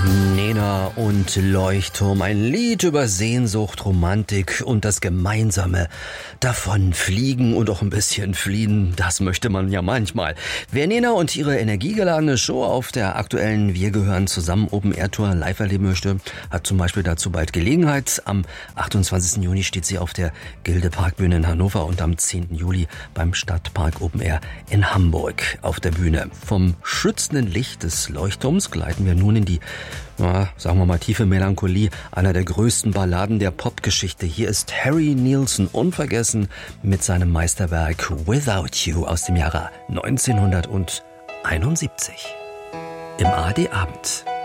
Nena und Leuchtturm, ein Lied über Sehnsucht, Romantik und das gemeinsame Davonfliegen und auch ein bisschen fliehen, das möchte man ja manchmal. Wer Nena und ihre energiegeladene Show auf der aktuellen Wir gehören zusammen Open Air Tour live erleben möchte, hat zum Beispiel dazu bald Gelegenheit. Am 28. Juni steht sie auf der Gilde Parkbühne in Hannover und am 10. Juli beim Stadtpark Open Air in Hamburg auf der Bühne. Vom schützenden Licht des Leuchtturms gleiten wir nun in die sagen wir mal tiefe Melancholie einer der größten Balladen der Popgeschichte. Hier ist Harry Nilsson unvergessen mit seinem Meisterwerk Without You aus dem Jahre 1971 im ARD Abend.